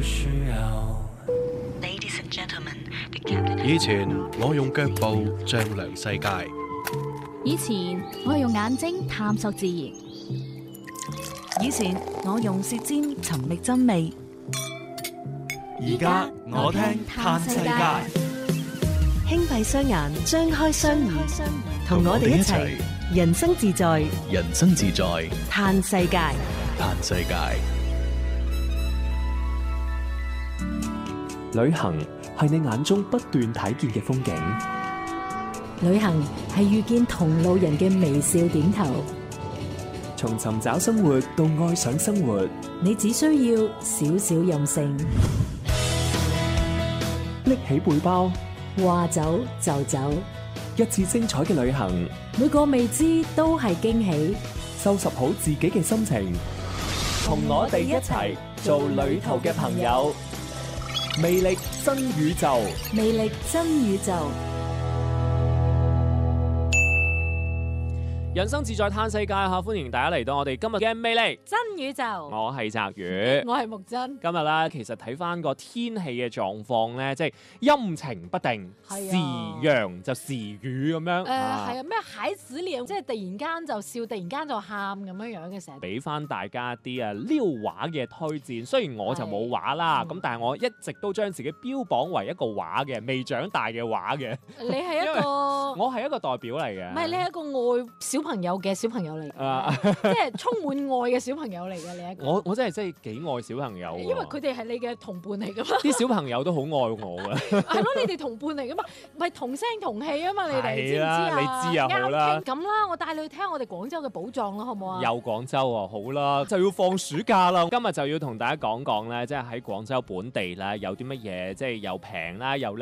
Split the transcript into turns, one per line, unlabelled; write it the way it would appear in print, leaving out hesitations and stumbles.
需要。
以前我用腳步丈量世界，
以前我用眼睛探索自然，
以前我用舌尖尋覓真味，
而家我聽嘆世界。
輕閉雙眼，張開雙耳，同我哋一齊人生自在，
人生自在，
嘆世界。
嘆世界。
旅行係你眼中不斷睇見嘅風景，
旅行係遇見同路人嘅微笑點頭。
從尋找生活到愛上生活，
你只需要少少任性，
拎起背包，
話走就走，
一次精彩嘅旅行，
每個未知都係驚喜。
收拾好自己嘅心情，同我哋一齊做旅途嘅朋友。魅力真宇宙，
魅力真宇宙。
人生自在嘆世界嚇，歡迎大家嚟到我哋今日嘅魅力
真宇宙。
我係澤宇，
我係木真。
今日咧，其實睇翻個天氣嘅狀況咧，即係陰晴不定，時陽就時雨咁樣。
係啊，咩蟹子臉，即係突然間就笑，突然間就喊咁樣嘅成日。
俾翻大家啲撩畫嘅推薦，雖然我就冇畫啦，咁但係我一直都將自己標榜為一個畫嘅，未長大嘅畫嘅。
你係一個，
我係一個代表嚟嘅。
唔係，你係一個愛小朋友嘅小朋友嚟嘅，即係充滿愛嘅小朋友嚟嘅。你一個，
我真係幾愛小朋友，
因為佢哋係你嘅同伴嚟噶嘛。
啲小朋友都好愛我㗎。
係咯，你哋同伴嚟噶嘛，唔係同聲同氣啊嘛，你哋知唔知啊？
你知啊，好啦。
咁啦，我帶你去聽我哋廣州嘅寶藏啦，好唔好啊？
又廣州啊，好啦，就要放暑假啦。今日就要同大家講講咧，即係喺廣州本地咧有啲乜嘢，即係又平啦，又